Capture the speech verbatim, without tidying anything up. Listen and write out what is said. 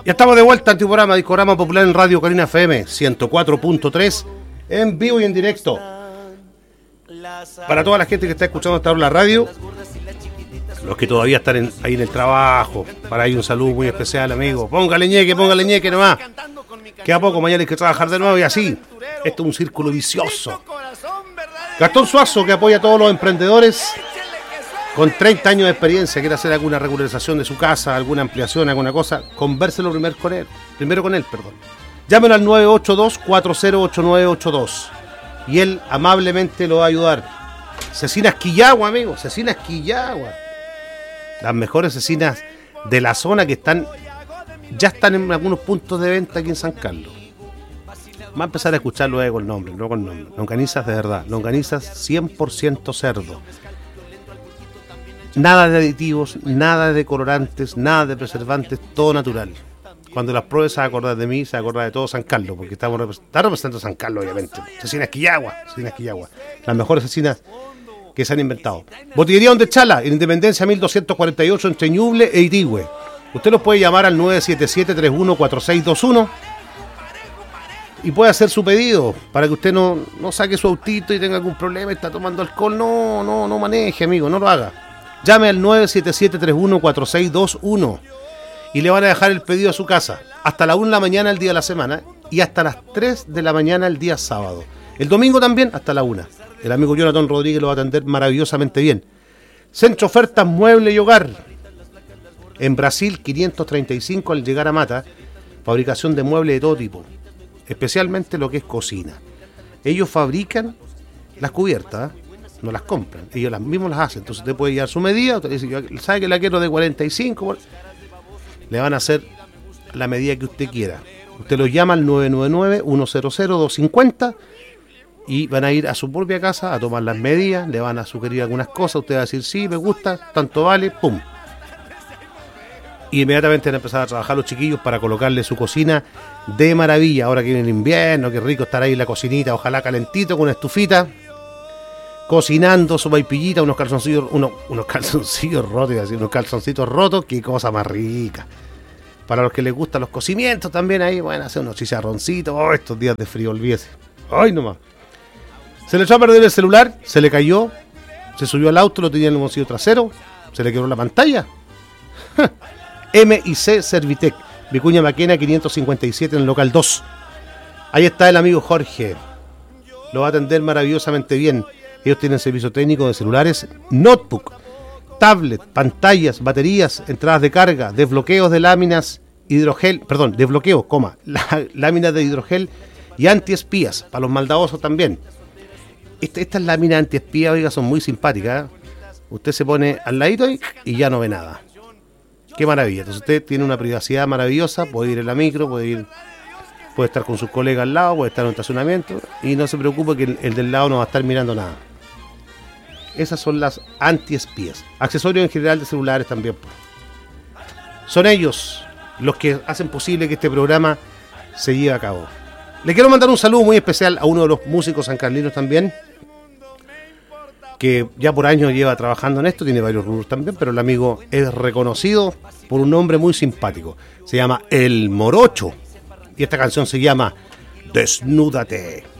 Ya estamos de vuelta en tu programa, Discorama Popular en Radio Carolina F M ciento cuatro punto tres, en vivo y en directo. Para toda la gente que está escuchando esta hora la radio, los que todavía están en, ahí en el trabajo, para ahí un saludo muy especial, amigo. Póngale ñeque, póngale ñeque nomás. Que a poco mañana hay que trabajar de nuevo y así. Esto es un círculo vicioso. Gastón Suazo, que apoya a todos los emprendedores con treinta años de experiencia, quiere hacer alguna regularización de su casa, alguna ampliación, alguna cosa, convérselo primero con él, primero con él, perdón. Llámenlo al nueve ocho dos, cuatro cero ocho nueve ocho dos y él amablemente lo va a ayudar. Cecinas Quillagua, amigo, Cecinas Quillagua. Las mejores cecinas de la zona que están, ya están en algunos puntos de venta aquí en San Carlos. Va a empezar a escuchar luego el nombre, luego el nombre. Longanizas de verdad, longanizas cien por ciento cerdo. Nada de aditivos, nada de colorantes, nada de preservantes, todo natural. Cuando las pruebes se va a acordar de mí, se va a acordar de todo San Carlos, porque estamos representando, representando a San Carlos, obviamente. Cecinas Quillagua, Cecinas Quillagua. Las mejores cecinas que se han inventado. Botillería Donde Chala, en Independencia mil doscientos cuarenta y ocho, entre Ñuble e Itigüe. Usted los puede llamar al nueve siete siete, tres uno cuatro seis dos uno y puede hacer su pedido para que usted no, no saque su autito y tenga algún problema y está tomando alcohol. No, no, no maneje, amigo, no lo haga. Llame al nueve siete siete, tres uno cuatro seis dos uno y le van a dejar el pedido a su casa hasta la una de la mañana el día de la semana y hasta las tres de la mañana el día sábado. El domingo también hasta la una. El amigo Jonathan Rodríguez lo va a atender maravillosamente bien. Centro Ofertas Mueble y Hogar. En Brasil quinientos treinta y cinco al llegar a Mata. Fabricación de muebles de todo tipo. Especialmente lo que es cocina. Ellos fabrican las cubiertas, ¿eh? No las compran, ellos las mismos las hacen. Entonces usted puede llevar su medida, usted dice, ¿sabe que la quiero de cuarenta y cinco? Le van a hacer la medida que usted quiera. Usted los llama al nueve nueve nueve, uno cero cero, dos cinco cero y van a ir a su propia casa a tomar las medidas, le van a sugerir algunas cosas, usted va a decir, sí, me gusta, tanto vale, pum. Y inmediatamente van a empezar a trabajar los chiquillos para colocarle su cocina de maravilla. Ahora que viene el invierno, qué rico estar ahí en la cocinita, ojalá calentito, con una estufita. Cocinando su vaipillita, unos calzoncillos, unos, unos calzoncillos rotos, así, unos calzoncitos rotos, qué cosa más rica. Para los que les gustan los cocimientos también ahí, bueno, hacer unos chicharroncitos, oh, estos días de frío, olvídese. Ay, nomás. Se le echó a perder el celular, se le cayó, se subió al auto, lo tenía en el bolsillo trasero, se le quebró la pantalla. M y C Servitec, Vicuña Maquena quinientos cincuenta y siete en el local dos. Ahí está el amigo Jorge, lo va a atender maravillosamente bien. Ellos tienen servicio técnico de celulares, notebook, tablet, pantallas, baterías, entradas de carga, desbloqueos de láminas hidrogel, perdón, desbloqueos, coma, la, láminas de hidrogel y antiespías, para los maldadosos también. Esta, estas láminas antiespías, oiga, son muy simpáticas, ¿eh? Usted se pone al ladito y, y ya no ve nada. Qué maravilla. Entonces usted tiene una privacidad maravillosa, puede ir en la micro, puede ir... puede estar con sus colegas al lado, puede estar en un estacionamiento y no se preocupe que el, el del lado no va a estar mirando nada. Esas son las antiespías. Accesorios en general de celulares también. Son ellos los que hacen posible que este programa se lleve a cabo. Le quiero mandar un saludo muy especial a uno de los músicos sancarlinos también, que ya por años lleva trabajando en esto, tiene varios rubros también, pero el amigo es reconocido por un nombre muy simpático. Se llama El Morocho. Y esta canción se llama Desnúdate.